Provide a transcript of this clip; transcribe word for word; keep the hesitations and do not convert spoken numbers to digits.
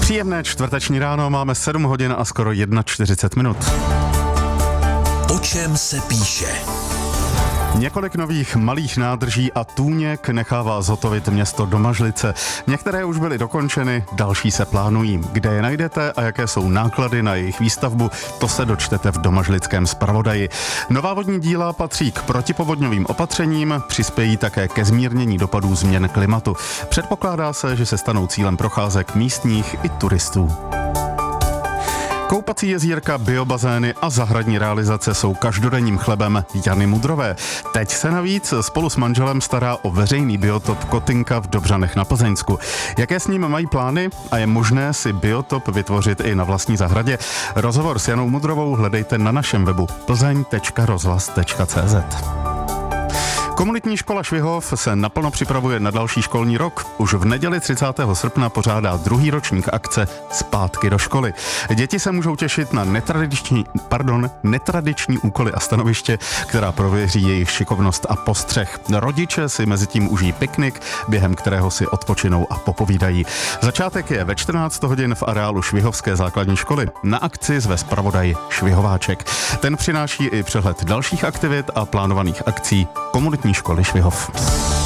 Příjemné čtvrteční ráno, máme sedm hodin a skoro čtyřicet jedna minut. O čem se píše? Několik nových malých nádrží a tůněk nechává zhotovit město Domažlice. Některé už byly dokončeny, další se plánují. Kde je najdete a jaké jsou náklady na jejich výstavbu, to se dočtete v domažlickém zpravodaji. Nová vodní díla patří k protipovodňovým opatřením, přispějí také ke zmírnění dopadů změn klimatu. Předpokládá se, že se stanou cílem procházek místních i turistů. Koupací jezírka, biobazény a zahradní realizace jsou každodenním chlebem Jany Mudrové. Teď se navíc spolu s manželem stará o veřejný biotop Kotynka v Dobřanech na Plzeňsku. Jaké s ním mají plány a je možné si biotop vytvořit i na vlastní zahradě? Rozhovor s Janou Mudrovou hledejte na našem webu plzeň tečka rozhlas tečka cé zet. Komunitní škola Švihov se naplno připravuje na další školní rok. Už v neděli třicátého srpna pořádá druhý ročník akce Zpátky do školy. Děti se můžou těšit na netradiční, pardon, netradiční úkoly a stanoviště, která prověří jejich šikovnost a postřeh. Rodiče si mezi tím užijí piknik, během kterého si odpočinou a popovídají. Začátek je ve čtrnáct hodin v areálu Švihovské základní školy. Na akci zve zpravodaj Švihováček. Ten přináší i přehled dalších aktivit a plánovaných akcí komunitní školy Švihov.